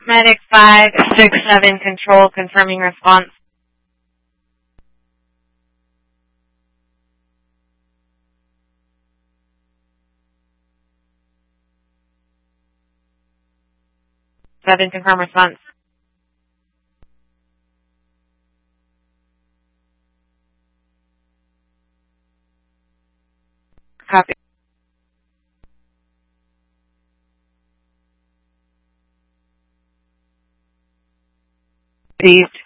Medic 567 control confirming response. Seven confirm response. Copy. Received.